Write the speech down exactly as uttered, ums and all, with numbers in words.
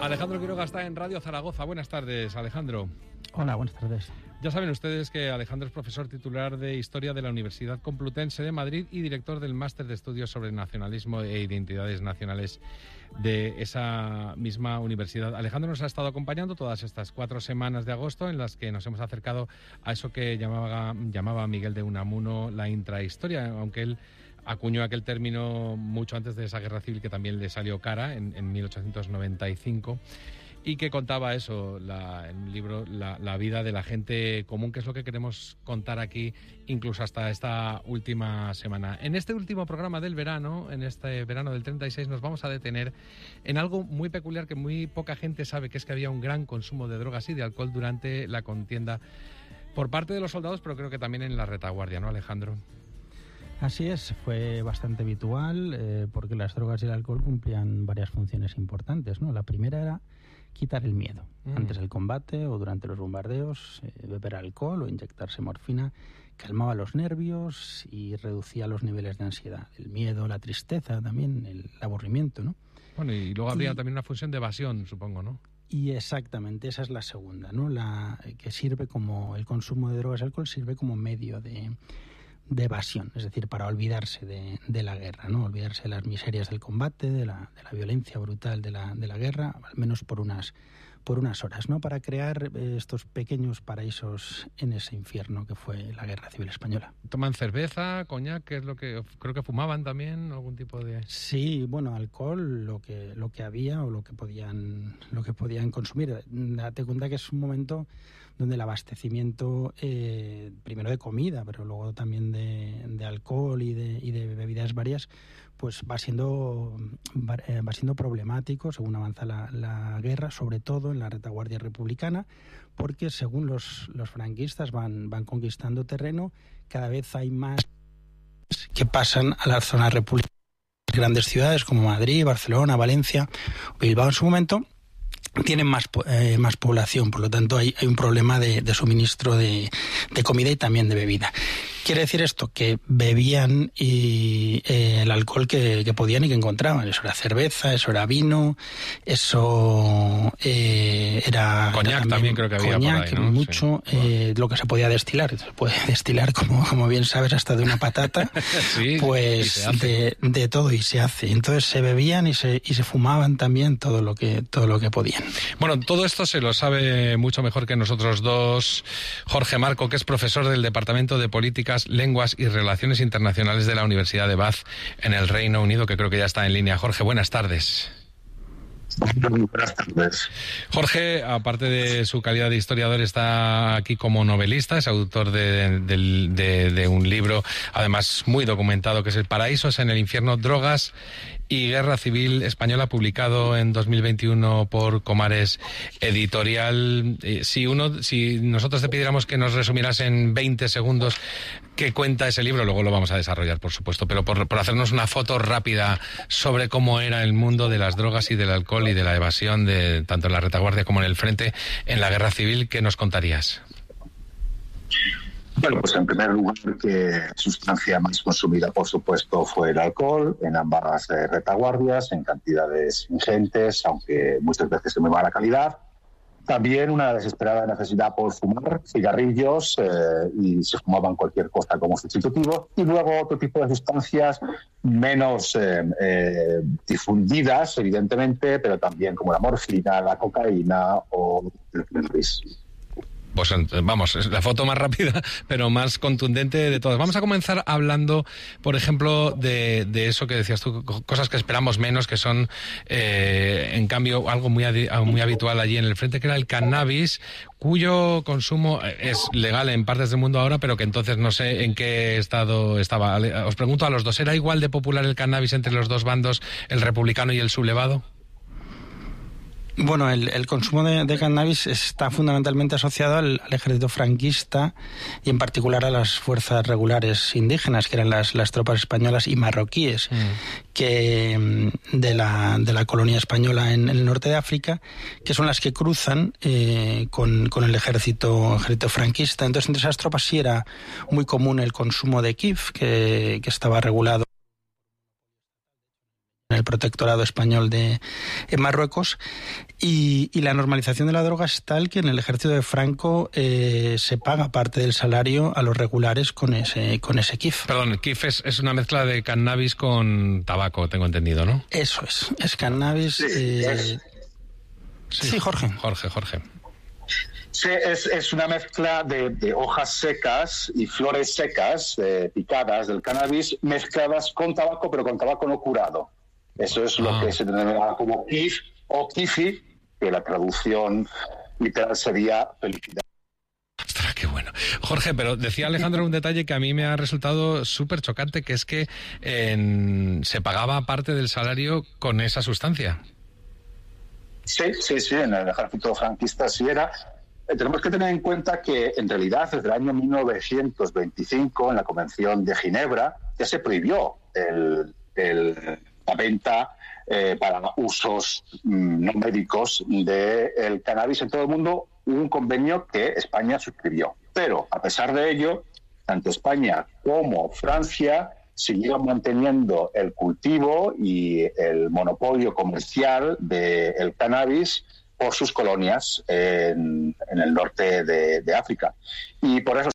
Alejandro Quiroga está en Radio Zaragoza. Buenas tardes, Alejandro. Hola, buenas tardes. Ya saben ustedes que Alejandro es profesor titular de Historia de la Universidad Complutense de Madrid y director del Máster de Estudios sobre Nacionalismo e Identidades Nacionales de esa misma universidad. Alejandro nos ha estado acompañando todas estas cuatro semanas de agosto en las que nos hemos acercado a eso que llamaba, llamaba Miguel de Unamuno la intrahistoria, aunque él acuñó aquel término mucho antes de esa guerra civil que también le salió cara en, en mil ochocientos noventa y cinco y que contaba eso, la, en un libro, la, la vida de la gente común, que es lo que queremos contar aquí incluso hasta esta última semana. En este último programa del verano, en este verano del treinta y seis, nos vamos a detener en algo muy peculiar que muy poca gente sabe, que es que había un gran consumo de drogas y de alcohol durante la contienda por parte de los soldados, pero creo que también en la retaguardia, ¿no, Alejandro? Así es, fue bastante habitual eh, porque las drogas y el alcohol cumplían varias funciones importantes, ¿no? La primera era quitar el miedo. Mm. Antes del combate o durante los bombardeos, eh, beber alcohol o inyectarse morfina calmaba los nervios y reducía los niveles de ansiedad. El miedo, la tristeza, también el aburrimiento, ¿no? Bueno, y luego habría y... también una función de evasión, supongo, ¿no? Y exactamente, esa es la segunda, ¿no? La que sirve como, el consumo de drogas y alcohol sirve como medio de... de evasión, es decir, para olvidarse de, de la guerra, ¿no? Olvidarse de las miserias del combate, de la, de la violencia brutal de la, de la guerra, al menos por unas, por unas horas, ¿no? Para crear eh, estos pequeños paraísos en ese infierno que fue la Guerra Civil Española. ¿Toman cerveza, coñac, que es lo que creo que fumaban también, algún tipo de...? Sí, bueno, alcohol, lo que lo que había o lo que podían lo que podían consumir. Date cuenta que es un momento donde el abastecimiento, eh, primero de comida, pero luego también de, de alcohol y de, y de bebidas varias, pues va siendo va, eh, va siendo problemático según avanza la, la guerra, sobre todo en la retaguardia republicana, porque según los, los franquistas van, van conquistando terreno, cada vez hay más que pasan a la zona republicana. Grandes ciudades como Madrid, Barcelona, Valencia, Bilbao en su momento tienen más eh, más población, por lo tanto hay, hay un problema de, de suministro de, de comida y también de bebida. Quiere decir esto que bebían y, eh, el alcohol que, que podían y que encontraban. Eso era cerveza, eso era vino, eso eh, era... Coñac era también, también creo que había coñac, por ahí, ¿no? mucho, sí. eh, lo que se podía destilar. Se puede destilar, como, como bien sabes, hasta de una patata, sí, pues de, de todo, y se hace. Entonces se bebían y se, y se fumaban también todo lo que, todo lo que podían. Bueno, todo esto se lo sabe mucho mejor que nosotros dos Jorge Marco, que es profesor del Departamento de Políticas, Lenguas y Relaciones Internacionales de la Universidad de Bath en el Reino Unido, que creo que ya está en línea. Jorge, buenas tardes. Buenas tardes. Jorge, aparte de su calidad de historiador, está aquí como novelista, es autor de, de, de, de un libro, además muy documentado, que es El Paraísos en el Infierno, Drogas y Guerra Civil Española, publicado en dos mil veintiuno por Comares Editorial. Si uno, si nosotros te pidiéramos que nos resumieras en veinte segundos qué cuenta ese libro, luego lo vamos a desarrollar, por supuesto, pero por, por hacernos una foto rápida sobre cómo era el mundo de las drogas y del alcohol y de la evasión, de tanto en la retaguardia como en el frente, en la Guerra Civil, ¿qué nos contarías? Bueno, pues en primer lugar, que la sustancia más consumida, por supuesto, fue el alcohol, en ambas eh, retaguardias, en cantidades ingentes, aunque muchas veces de muy mala calidad. También una desesperada necesidad por fumar cigarrillos, eh, y se fumaban cualquier cosa como sustitutivo. Y luego otro tipo de sustancias menos eh, eh, difundidas, evidentemente, pero también como la morfina, la cocaína o el cannabis. Pues vamos, es la foto más rápida, pero más contundente de todas. Vamos a comenzar hablando, por ejemplo, de, de eso que decías tú, cosas que esperamos menos, que son, eh, en cambio, algo muy, muy habitual allí en el frente, que era el cannabis, cuyo consumo es legal en partes del mundo ahora, pero que entonces no sé en qué estado estaba. Os pregunto a los dos, ¿era igual de popular el cannabis entre los dos bandos, el republicano y el sublevado? Bueno, el, el consumo de, de cannabis está fundamentalmente asociado al, al ejército franquista y en particular a las fuerzas regulares indígenas, que eran las, las tropas españolas y marroquíes, mm. que de la, de la colonia española en, en el norte de África, que son las que cruzan eh, con, con el ejército, ejército franquista. Entonces, entre esas tropas sí era muy común el consumo de kif, que, que estaba regulado el protectorado español de en Marruecos, y, y la normalización de la droga es tal que en el ejército de Franco eh, se paga parte del salario a los regulares con ese con ese K I F. Perdón, el K I F es, es una mezcla de cannabis con tabaco, tengo entendido, ¿no? Eso es, es cannabis. Sí, eh... es... sí, sí, Jorge. Jorge, Jorge. Sí, es, es una mezcla de, de hojas secas y flores secas, eh, picadas del cannabis, mezcladas con tabaco, pero con tabaco no curado. Eso es ah. lo que se denomina como K I F o Kifi, que la traducción literal sería felicidad. Ostras, qué bueno. Jorge, pero decía Alejandro un detalle que a mí me ha resultado súper chocante, que es que en, se pagaba parte del salario con esa sustancia. Sí, sí, sí, en el ejército franquista sí era. Eh, tenemos que tener en cuenta que en realidad desde el año mil novecientos veinticinco, en la Convención de Ginebra, ya se prohibió el, el, la venta eh, para usos mm, no médicos del cannabis en todo el mundo. Hubo un convenio que España suscribió. Pero, a pesar de ello, tanto España como Francia siguieron manteniendo el cultivo y el monopolio comercial del cannabis por sus colonias en, en el norte de, de África. Y por eso